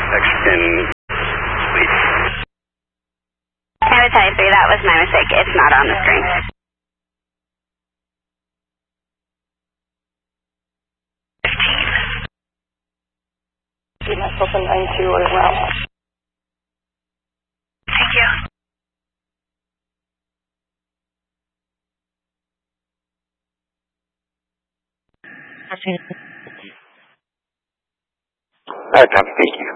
Mexican suite. I would tell you, that was my mistake. It's not on the screen. Myself in 92 or around. Thank you. Alright, Tom, thank you.